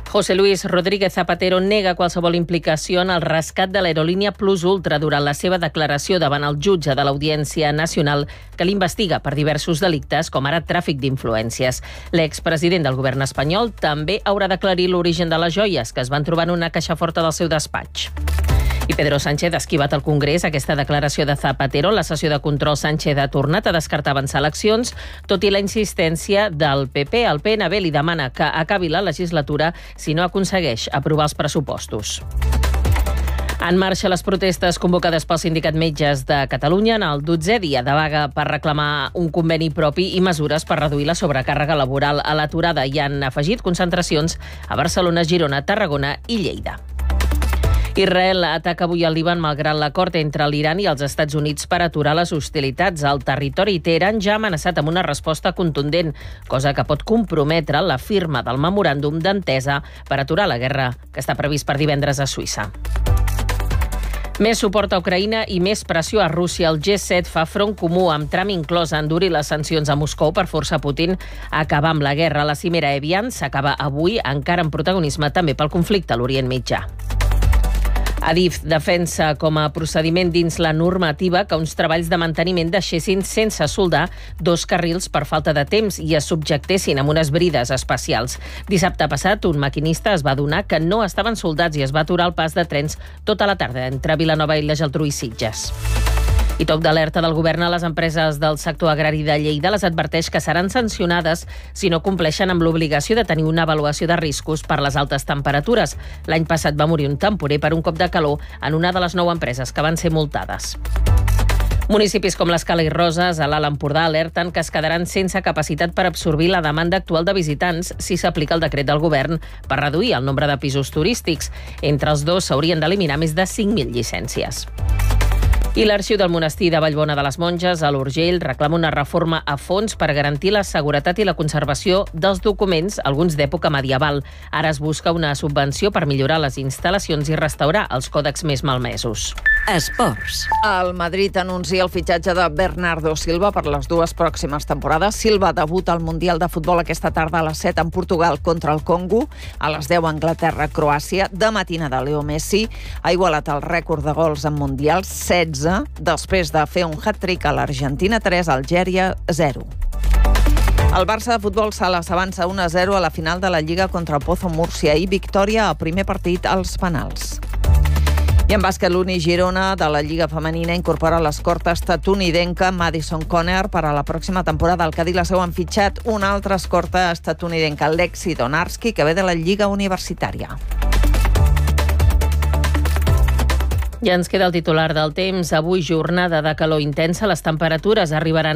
José Luis Rodríguez Zapatero nega qualsevol implicació en el rescat de l'aerolínia Plus Ultra durant la seva declaració davant el jutge de l'Audiència Nacional que l'investiga per diversos delictes, com ara tràfic d'influències. L'expresident del govern espanyol també haurà d'aclarir l'origen de les joies que es van trobar en una caixa forta del seu despatx. I Pedro Sánchez ha esquivat al Congrés aquesta declaració de Zapatero. La sessió de control Sánchez ha tornat a descartar avançar eleccions, tot i la insistència del PP. El PNB li demana que acabi la legislatura si no aconsegueix aprovar els pressupostos. En marxa les protestes convocades pel Sindicat Metges de Catalunya en el 12è dia de vaga per reclamar un conveni propi i mesures per reduir la sobrecàrrega laboral a l'aturada. Hi han afegit concentracions a Barcelona, Girona, Tarragona i Lleida. Israel ataca avui el Líban malgrat l'acord entre l'Iran i els Estats Units per aturar les hostilitats al territori. Teheran ja ha amenaçat amb una resposta contundent, cosa que pot comprometre la firma del memoràndum d'entesa per aturar la guerra que està previst per divendres a Suïssa. Més suport a Ucraïna i més pressió a Rússia. El G7 fa front comú amb tram inclòs a endurir les sancions a Moscou per forçar Putin a acabar amb la guerra. La cimera Evian s'acaba avui, encara en protagonisme també pel conflicte a l'Orient Mitjà. Adif defensa com a procediment dins la normativa que uns treballs de manteniment deixessin sense soldar 2 carrils per falta de temps i es subjectessin amb unes brides especials. Dissabte passat, un maquinista es va adonar que no estaven soldats i es va aturar el pas de trens tota la tarda entre Vilanova i la Geltrú i Sitges. I toc d'alerta del govern a les empreses del sector agrari de Lleida les adverteix que seran sancionades si no compleixen amb l'obligació de tenir una avaluació de riscos per les altes temperatures. L'any passat va morir un temporer per un cop de calor en una de les 9 empreses que van ser multades. Municipis com l'Escala i Roses, a l'Alt Empordà, alerten que es quedaran sense capacitat per absorbir la demanda actual de visitants si s'aplica el decret del govern per reduir el nombre de pisos turístics. Entre els dos s'haurien d'eliminar més de 5.000 llicències. I l'Arxiu del Monestir de Vallbona de les Monges, a l'Urgell, reclama una reforma a fons per garantir la seguretat i la conservació dels documents, alguns d'època medieval. Ara es busca una subvenció per millorar les instal·lacions i restaurar els còdecs més malmesos. Esports. El Madrid anuncia el fitxatge de Bernardo Silva per les 2 pròximes temporades. Silva debuta al Mundial de Futbol aquesta tarda a les 7 en Portugal contra el Congo, a les 10 Anglaterra, Croàcia. De matinada, Leo Messi ha igualat el rècord de gols en Mundials, 16, després de fer un hat-trick a l'Argentina 3, Algèria 0. El Barça de futbol sala s'avança 1-0 a la final de la Lliga contra el Pozo Múrcia i victòria al primer partit als penals. I en bàsquet, l'Uni Girona de la Lliga Femenina incorpora l'escorta estatunidenca Madison Conner per a la pròxima temporada. El Cadí-Laseu han fitxat una altra escorta estatunidenca, Lexi Donarski, que ve de la Lliga Universitària. Ja ens queda el titular del temps. Avui jornada de calor intensa. Les temperatures arribaran